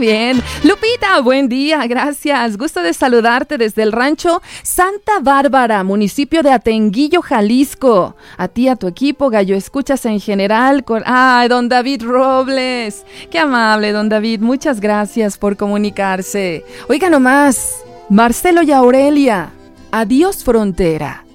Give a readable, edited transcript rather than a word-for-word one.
bien. Lupita, buen día, gracias. Gusto de saludarte desde el rancho Santa Bárbara, municipio de Atenguillo, Jalisco. A ti, a tu equipo, Gallo Escuchas en general. ¡Ay, don David Robles! Qué amable, don David. Muchas gracias por comunicarse. Oiga nomás, Marcelo y Aurelia, adiós frontera.